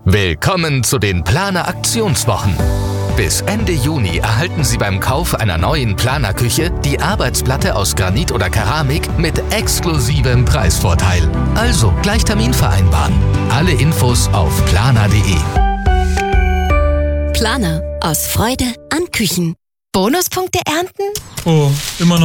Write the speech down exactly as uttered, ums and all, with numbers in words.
Willkommen zu den Planer Aktionswochen. Bis Ende Juni erhalten Sie beim Kauf einer neuen Planer-Küche die Arbeitsplatte aus Granit oder Keramik mit exklusivem Preisvorteil. Also gleich Termin vereinbaren. Alle Infos auf planer punkt de. Planer. Aus Freude an Küchen. Bonuspunkte ernten? Oh, immer noch.